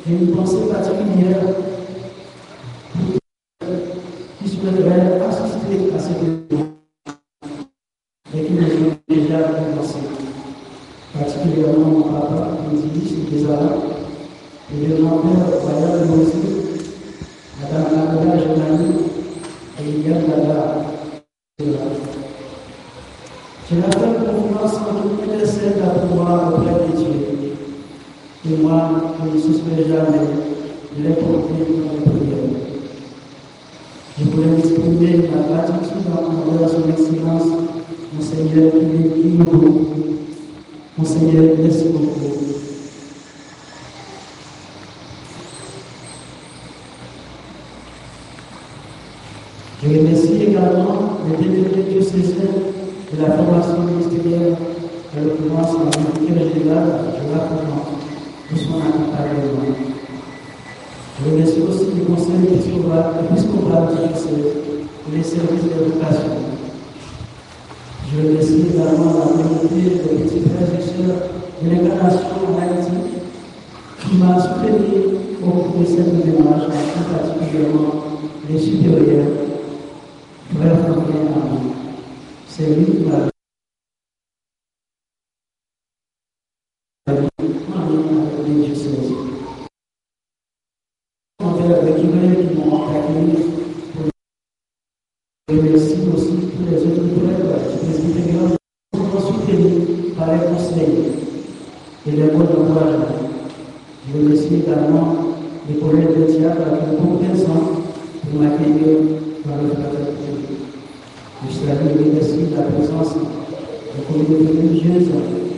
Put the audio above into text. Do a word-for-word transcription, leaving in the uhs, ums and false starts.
J'ai une pensée particulière qui souhaiterait assister à cette réunion et qui nous ont déjà commencé. Particulièrement mon papa, Métis, des Arabes, et le grand-père, Voyage de Moïse, Madame Nakola Jonani, et Yann Dada. Je l'appelle confiance en toute personne à pouvoir auprès de Dieu. Et moi, je ne suspends jamais de les porter dans les prières. Je voulais exprimer ma gratitude envers son excellence, Monseigneur Kibo. Monseigneur, merci beaucoup. Je remercie également les délégués diocésains de la formation ministérielle, en l'occurrence la ministère générale, je l'accorde pour son accompagnement. Je remercie aussi le conseil épiscopal du diocèse pour les services d'éducation. Je remercie également la communauté des petits frères et sœurs de l'incarnation en Haïti qui m'a soutenu au cours de cette démarche, plus particulièrement les supérieurs. Frère Fabien Amour, c'est lui qui m'a dit je sais aussi. Envers les Guinéens qui m'ont accueilli, je remercie aussi tous les autres frères du presbytériat qui sont soutenus par les conseils et les mots d'encouragement. Je remercie également les collègues de diable qui sont présents pour m'accueillir dans le fraternité. Je salue et remercie la présence de la communauté religieuse